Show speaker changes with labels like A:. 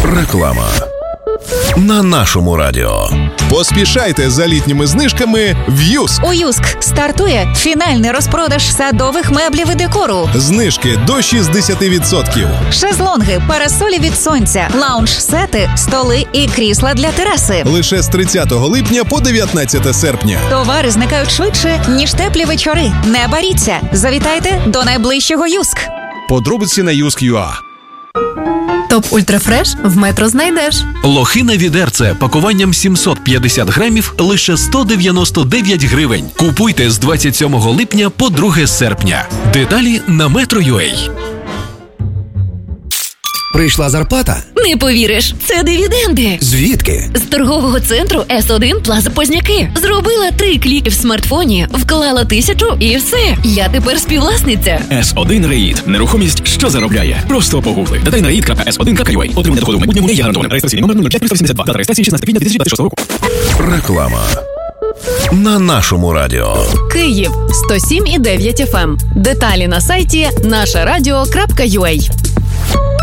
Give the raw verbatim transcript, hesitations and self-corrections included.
A: Реклама на нашому радіо.
B: Поспішайте за літніми знижками в Юск.
C: У Юск стартує фінальний розпродаж садових меблів і декору.
B: Знижки до шістдесят відсотків.
C: Шезлонги, парасолі від сонця, лаунж-сети, столи і крісла для тераси.
B: Лише з тридцятого липня по дев'ятнадцяте серпня.
C: Товари зникають швидше, ніж теплі вечори. Не боріться. Завітайте до найближчого Юск.
B: Подробиці на юск.ua.
D: Топ Ультрафреш в Метро знайдеш.
E: Лохина відерце пакуванням сімсот п'ятдесят грамів лише сто дев'яносто дев'ять гривень. Купуйте з двадцять сьомого липня по друге серпня. Деталі на Metro.ua.
F: Прийшла зарплата?
G: Не повіриш, це дивіденди.
F: Звідки?
G: З торгового центру ес один Плаза Позняки. Зробила три кліки в смартфоні, вклала тисячу і все. Я тепер співвласниця.
H: ес один Реїд. Нерухомість, що заробляє. Просто погугли. Додай на реїд крапка ес один крапка ю а. Отримання доходу в майбутньому не є гарантованим. Реєстраційний номер нуль п'ять триста вісімдесят два. Дата реєстрації шістнадцяте квітня дві тисячі двадцять шостого року.
A: Реклама на нашому радіо.
D: Київ сто сім і дев'ять еф ем. Деталі на сайті наша радіо крапка ю а.